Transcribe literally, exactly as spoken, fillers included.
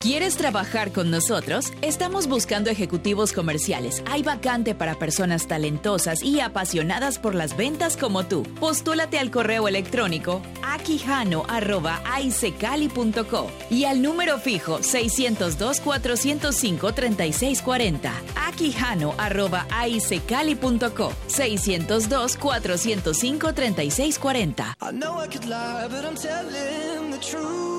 ¿Quieres trabajar con nosotros? Estamos buscando ejecutivos comerciales. Hay vacante para personas talentosas y apasionadas por las ventas como tú. Postúlate al correo electrónico aquijano arroba aicecali punto co y al número fijo seiscientos dos, cuatrocientos cinco, treinta y seis cuarenta. aquijano arroba aicecali punto co seiscientos dos, cuatrocientos cinco, treinta y seis cuarenta. I know I could lie, but I'm telling the truth.